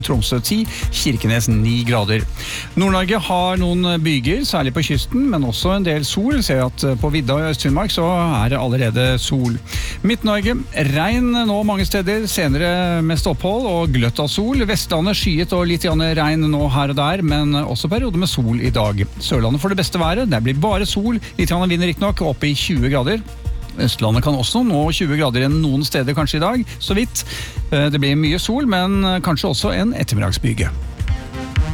Tromsø 10, Kirkenes 9 grader. Nord-Norge har noen byger, særlig på kysten, men også en del sol. Ser at på vidda i Øst-Finnmark så er det allerede sol. Midt-Norge, regn nå mange steder, senere mest opphold og gløtt av sol. Vestlandet skyet og litt regn nå her og der, men også perioder med sol i dag. Sørlandet får det beste været, det blir bare sol, litt vind riktig nok, oppe i 20 grader. Østlandet kan også nå 20 grader enn noen steder kanskje i dag, så vidt. Det blir mye sol, men kanskje også en ettermiddagsbyge.